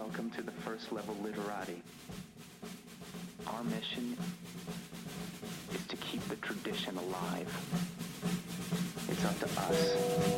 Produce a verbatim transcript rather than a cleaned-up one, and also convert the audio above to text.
Welcome to the first level literati. Our mission is to keep the tradition alive. It's up to us